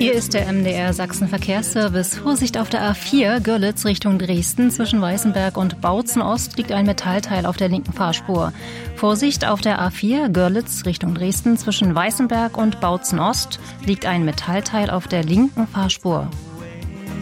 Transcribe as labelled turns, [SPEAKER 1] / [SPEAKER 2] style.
[SPEAKER 1] Hier ist der MDR Sachsen Verkehrsservice. Vorsicht auf der A4 Görlitz Richtung Dresden. Zwischen Weißenberg und Bautzen Ost liegt ein Metallteil auf der linken Fahrspur. Vorsicht auf der A4 Görlitz Richtung Dresden. Zwischen Weißenberg und Bautzen Ost liegt ein Metallteil auf der linken Fahrspur.